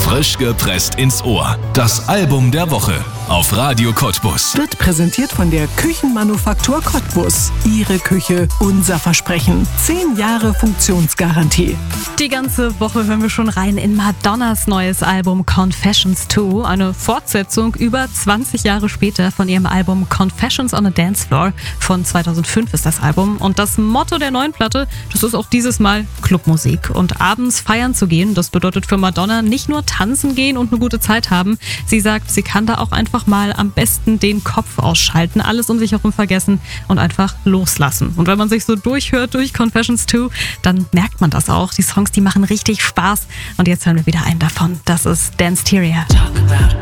Frisch gepresst ins Ohr. Das Album der Woche auf Radio Cottbus. Wird präsentiert von der Küchenmanufaktur Cottbus. Ihre Küche, unser Versprechen. 10 Jahre Funktionsgarantie. Die ganze Woche hören wir schon rein in Madonnas neues Album Confessions 2. Eine Fortsetzung über 20 Jahre später von ihrem Album Confessions on a Dance Floor. Von 2005 ist das Album. Und das Motto der neuen Platte, das ist auch dieses Mal Clubmusik. Und abends feiern zu gehen, das bedeutet für Madonna nicht nur tanzen gehen und eine gute Zeit haben. Sie sagt, sie kann da auch einfach mal am besten den Kopf ausschalten, alles um sich herum vergessen und einfach loslassen. Und wenn man sich so durchhört durch Confessions 2, dann merkt man das auch. Die Songs, die machen richtig Spaß. Und jetzt hören wir wieder einen davon. Das ist Danceteria.